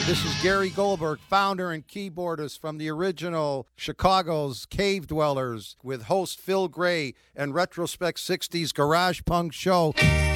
This is Gary Goldberg, founder and keyboardist from the original Chicago's Cave Dwellers, with host Phil Gray and Retrospect 60s Garage Punk Show.